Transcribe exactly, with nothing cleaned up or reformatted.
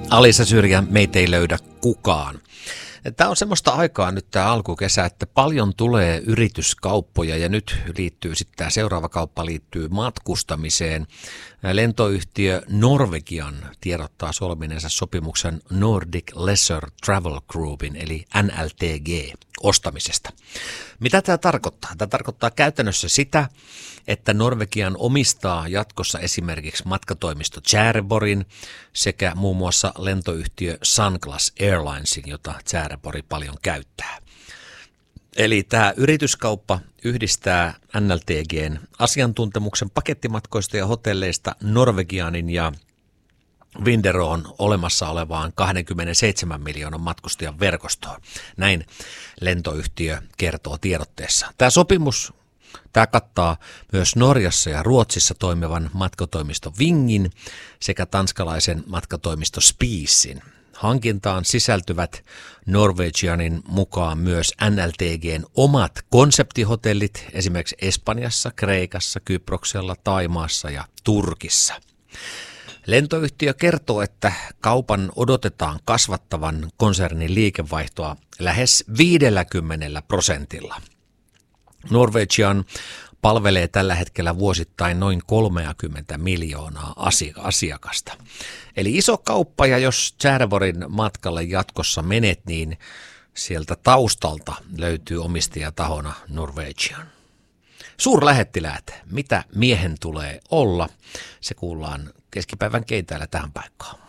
Alisa Syrjä, meitä ei löydä kukaan. Tämä on semmoista aikaa nyt tämä alkukesä, että paljon tulee yrityskauppoja ja nyt liittyy sitten tämä seuraava kauppa liittyy matkustamiseen. Lentoyhtiö Norwegian tiedottaa solmineensa sopimuksen Nordic Leisure Travel Groupin eli N L T G ostamisesta. Mitä tämä tarkoittaa? Tämä tarkoittaa käytännössä sitä, että Norwegian omistaa jatkossa esimerkiksi matkatoimisto Tjäreborgin sekä muun muassa lentoyhtiö Sunclass Airlinesin, jota Tjäreborg paljon käyttää. Eli tämä yrityskauppa yhdistää N L T G:n asiantuntemuksen pakettimatkoista ja hotelleista Norwegianin ja Winderoon olemassa olevaan kaksikymmentäseitsemän miljoonan matkustajan verkostoon. Näin lentoyhtiö kertoo tiedotteessa. Tämä sopimus Tämä kattaa myös Norjassa ja Ruotsissa toimivan matkatoimisto Vingin sekä tanskalaisen matkatoimisto Spicein. Hankintaan sisältyvät Norwegianin mukaan myös N L T G:n omat konseptihotellit esimerkiksi Espanjassa, Kreikassa, Kyproksella, Thaimaassa ja Turkissa. Lentoyhtiö kertoo, että kaupan odotetaan kasvattavan konsernin liikevaihtoa lähes viidelläkymmenellä prosentilla. Norwegian palvelee tällä hetkellä vuosittain noin kolmekymmentä miljoonaa asiakasta. Eli iso kauppa, ja jos Tjäreborgin matkalle jatkossa menet, niin sieltä taustalta löytyy omistajatahona Norwegian. Suurlähettiläät, mitä miehen tulee olla, se kuullaan keskipäivän keitäällä tähän paikkaan.